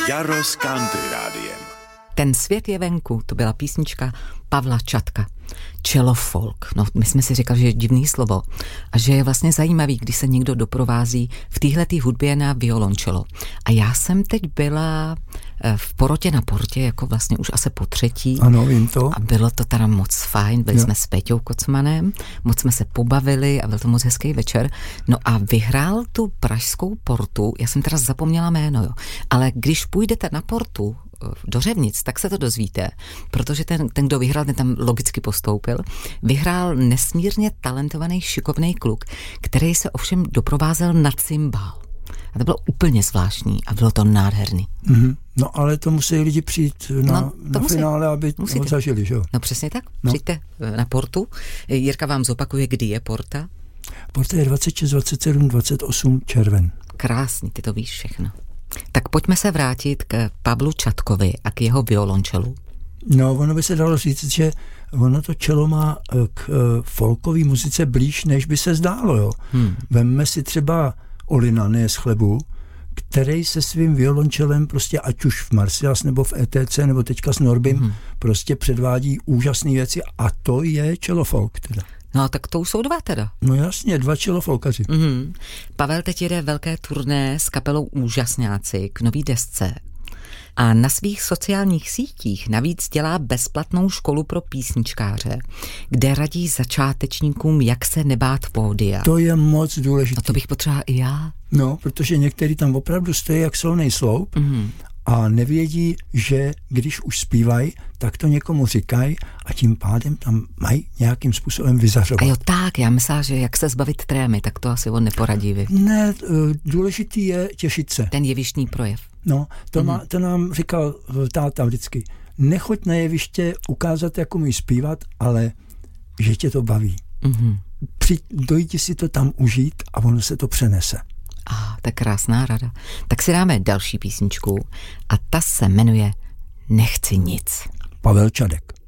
Jaro s Country Rádiem. Ten svět je venku, to byla písnička Pavla Čatka. Cello folk. No, my jsme si říkali, že je divný slovo a že je vlastně zajímavý, když se někdo doprovází v téhletý hudbě na violoncello. A já jsem teď byla v porotě na portě, jako vlastně už asi po třetí. Ano, vím to. A bylo to teda moc fajn, byli jsme s Péťou Kocmanem, moc jsme se pobavili a byl to moc hezký večer. No a vyhrál tu pražskou portu, já jsem teda zapomněla jméno, jo. Ale když půjdete na portu do Řevnic, tak se to dozvíte, protože ten kdo vyhrál, ten tam logicky postoupil, vyhrál nesmírně talentovaný, šikovný kluk, který se ovšem doprovázel na cymbál. A to bylo úplně zvláštní a bylo to nádherný. Mm-hmm. No ale to musí lidi přijít na finále, aby ho zažili, že jo? No přesně tak, přijďte na portu. Jirka vám zopakuje, kdy je porta. Porta je 26, 27, 28 červen. Krásný, ty to víš všechno. Tak pojďme se vrátit k Pavlu Čatkovi a k jeho violončelu. No, ono by se dalo říct, že ono to čelo má k folkové muzice blíž, než by se zdálo, jo. Vemme si třeba Olina z Chlebu, který se svým violončelem prostě ať už v Marsias nebo v ETC nebo teďka s Norbym prostě předvádí úžasné věci a to je cello folk teda. No, tak to už jsou dva teda. No jasně, dva cello folkaři. Pavel teď jede velké turné s kapelou Úžasňáci k nový desce. A na svých sociálních sítích navíc dělá bezplatnou školu pro písničkáře, kde radí začátečníkům, jak se nebát pódia. To je moc důležité. No to bych potřebovala i já. No, protože někteří tam opravdu stojí jak solnej sloup a nevědí, že když už zpívají, tak to někomu říkají a tím pádem tam mají nějakým způsobem vyzařovat. A jo tak, já myslím, že jak se zbavit trémy, tak to asi on neporadí, vy. Ne, důležitý je těšit se. Ten jevištní projev. No, to nám říkal táta vždycky. Nechoď na jeviště ukázat, jak umíš zpívat, ale že tě to baví. Dojdi si to tam užít a ono se to přenese. To je krásná rada. Tak si dáme další písničku a ta se jmenuje Nechci nic. Pavel Čadek.